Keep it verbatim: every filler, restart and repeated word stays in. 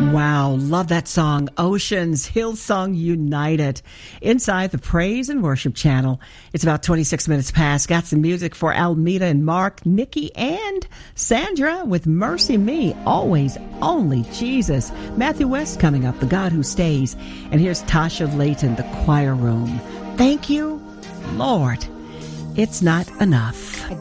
Wow, love that song, Oceans, Hillsong United, inside the Praise and Worship channel. It's about twenty-six minutes past. Got some music for Almeda and Mark, Nikki, and Sandra with Mercy Me, Always, Only Jesus. Matthew West coming up, The God Who Stays. And here's Tasha Layton, The Choir Room. Thank you, Lord. It's not enough.